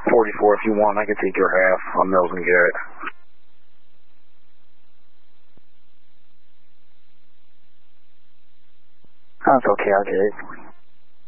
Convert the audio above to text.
44 if you want. I can take your half on Mills and Garrett. That's okay, I'll get it.